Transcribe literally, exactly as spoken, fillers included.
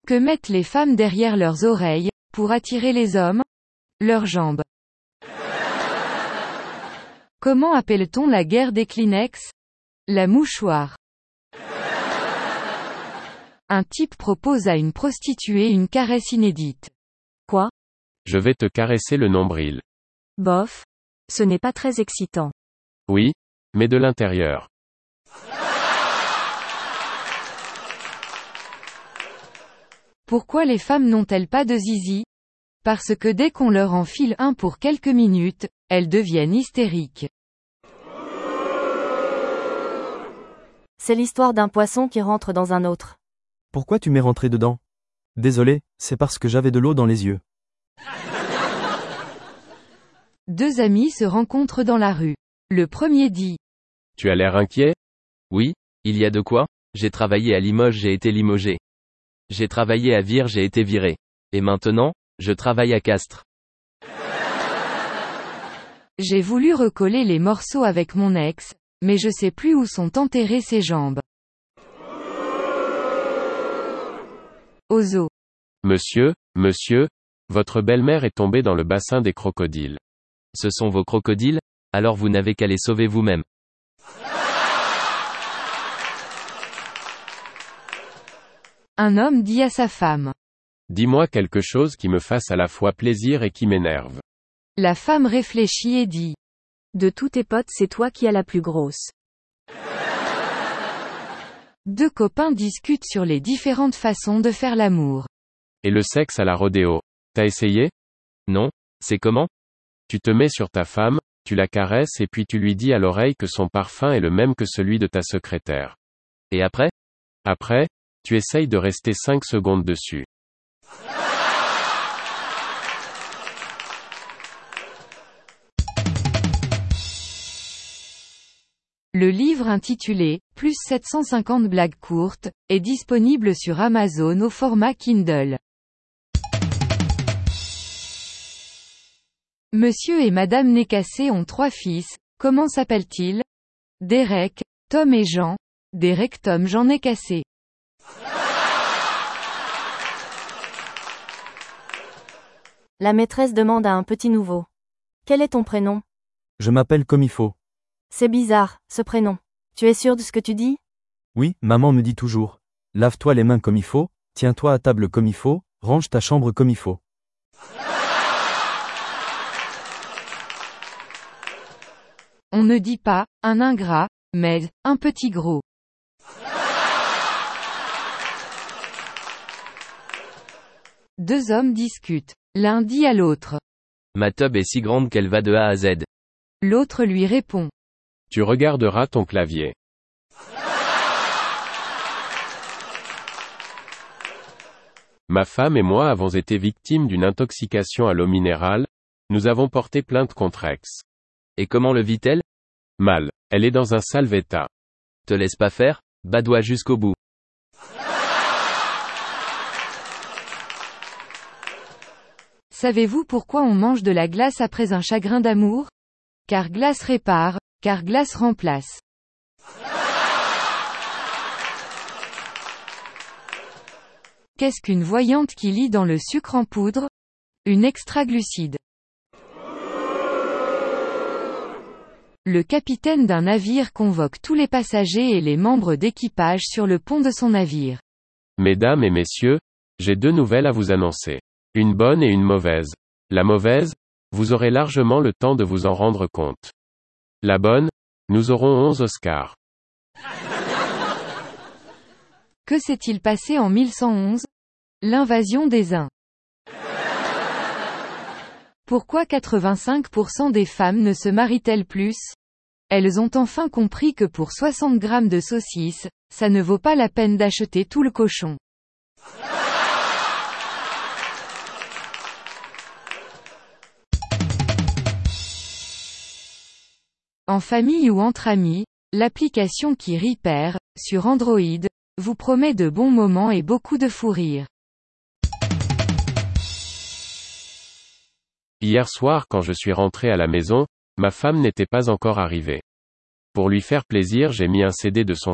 Que mettent les femmes derrière leurs oreilles, pour attirer les hommes? Leurs jambes. Comment appelle-t-on la guerre des Kleenex? La mouchoir. Un type propose à une prostituée une caresse inédite. Quoi? Je vais te caresser le nombril. Bof. Ce n'est pas très excitant. Oui, mais de l'intérieur. Pourquoi les femmes n'ont-elles pas de zizi? Parce que dès qu'on leur enfile un pour quelques minutes, elles deviennent hystériques. C'est l'histoire d'un poisson qui rentre dans un autre. Pourquoi tu m'es rentré dedans? Désolé, c'est parce que j'avais de l'eau dans les yeux. Deux amis se rencontrent dans la rue. Le premier dit. Tu as l'air inquiet? Oui, il y a de quoi? J'ai travaillé à Limoges, j'ai été limogé. J'ai travaillé à Vire, j'ai été viré. Et maintenant, je travaille à Castres. J'ai voulu recoller les morceaux avec mon ex, mais je sais plus où sont enterrées ses jambes. Au zoo. Monsieur, monsieur, votre belle-mère est tombée dans le bassin des crocodiles. Ce sont vos crocodiles? Alors vous n'avez qu'à les sauver vous-même. Un homme dit à sa femme. Dis-moi quelque chose qui me fasse à la fois plaisir et qui m'énerve. La femme réfléchit et dit. De tous tes potes, c'est toi qui as la plus grosse. Deux copains discutent sur les différentes façons de faire l'amour. Et le sexe à la rodéo. T'as essayé? Non, c'est comment? Tu te mets sur ta femme, tu la caresses et puis tu lui dis à l'oreille que son parfum est le même que celui de ta secrétaire. Et après? Après, tu essayes de rester cinq secondes dessus. Le livre intitulé « Plus sept cent cinquante blagues courtes » est disponible sur Amazon au format Kindle. Monsieur et Madame Nécassé ont trois fils, comment s'appellent-ils? Derek, Tom et Jean. Derek Tom Jean Nécassé. La maîtresse demande à un petit nouveau. Quel est ton prénom? Je m'appelle comme il faut. C'est bizarre, ce prénom. Tu es sûr de ce que tu dis? Oui, maman me dit toujours. Lave-toi les mains comme il faut, tiens-toi à table comme il faut, range ta chambre comme il faut. On ne dit pas « un ingrat », mais « un petit gros ». Deux hommes discutent. L'un dit à l'autre. Ma tub est si grande qu'elle va de A à Z. L'autre lui répond. Tu regarderas ton clavier. Ma femme et moi avons été victimes d'une intoxication à l'eau minérale, nous avons porté plainte contre ex. Et comment le vit-elle? Mal. Elle est dans un sale état. Te laisse pas faire, badoie jusqu'au bout. Savez-vous pourquoi on mange de la glace après un chagrin d'amour? Car glace répare, car glace remplace. Qu'est-ce qu'une voyante qui lit dans le sucre en poudre? Une extraglucide. Le capitaine d'un navire convoque tous les passagers et les membres d'équipage sur le pont de son navire. Mesdames et messieurs, j'ai deux nouvelles à vous annoncer. Une bonne et une mauvaise. La mauvaise, vous aurez largement le temps de vous en rendre compte. La bonne, nous aurons onze Oscars. Que s'est-il passé en mille cent onze? L'invasion des Huns. Pourquoi quatre-vingt-cinq pour cent des femmes ne se marient-elles plus? Elles ont enfin compris que pour soixante grammes de saucisses, ça ne vaut pas la peine d'acheter tout le cochon. En famille ou entre amis, l'application qui Repair, sur Android, vous promet de bons moments et beaucoup de fou rire. Hier soir quand je suis rentré à la maison, ma femme n'était pas encore arrivée. Pour lui faire plaisir, j'ai mis un C D de son